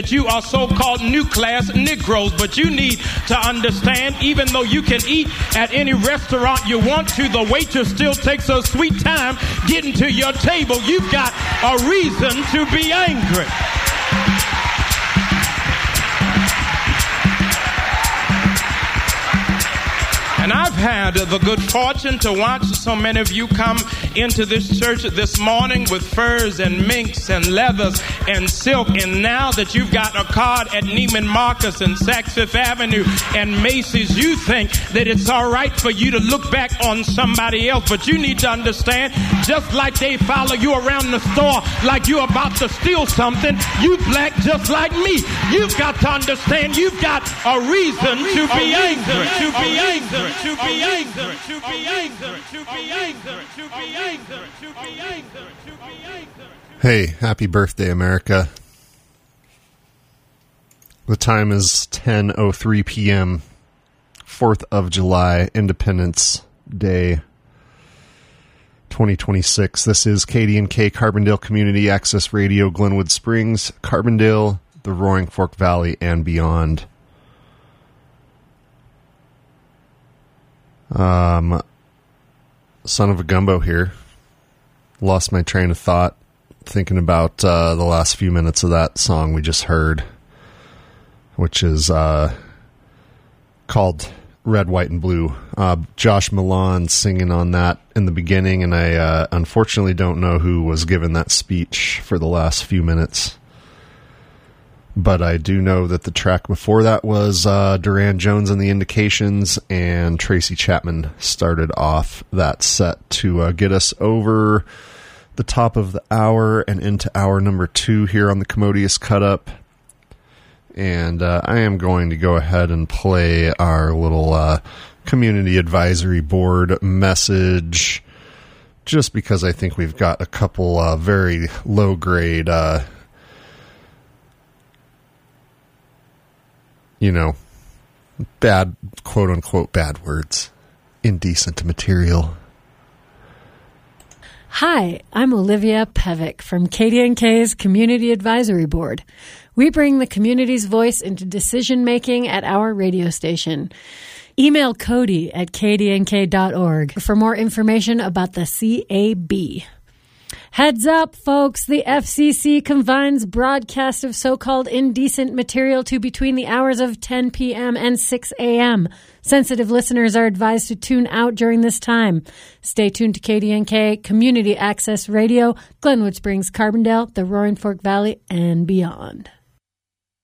You are so-called new class Negroes, but you need to understand, even though you can eat at any restaurant you want to, the waitress still takes a sweet time getting to your table. You've got a reason to be angry. And I've had the good fortune to watch so many of you come into this church this morning with furs and minks and leathers and silk. And now that you've got a card at Neiman Marcus and Saks Fifth Avenue and Macy's, you think that it's all right for you to look back on somebody else. But you need to understand, just like they follow you around the store like you're about to steal something, you black just like me. You've got to understand, you've got a reason to be angry. To be angry. To be angry, to be angry, to be angry, to be angry, to be angry, to be angry. Hey, happy birthday, America. The time is 10:03 p.m., 4th of July, Independence Day 2026. This is KDNK Carbondale Community Access Radio, Glenwood Springs, Carbondale, the Roaring Fork Valley, and beyond. Son of a Gumbo here. Lost my train of thought thinking about the last few minutes of that song we just heard, which is called Red, White, and Blue. Josh Milan singing on that in the beginning, and I unfortunately don't know who was given that speech for the last few minutes. But I do know that the track before that was Duran Jones and the Indications, and Tracy Chapman started off that set to get us over the top of the hour and into hour number 2 here on the Commodious Cut Up. And I am going to go ahead and play our little community advisory board message, just because I think we've got a couple very low-grade bad, quote-unquote, bad words. Indecent material. Hi, I'm Olivia Pevick from KDNK's Community Advisory Board. We bring the community's voice into decision-making at our radio station. Email Cody at kdnk.org for more information about the CAB. Heads up, folks, the FCC confines broadcast of so-called indecent material to between the hours of 10 p.m. and 6 a.m. Sensitive listeners are advised to tune out during this time. Stay tuned to KDNK, Community Access Radio, Glenwood Springs, Carbondale, the Roaring Fork Valley, and beyond.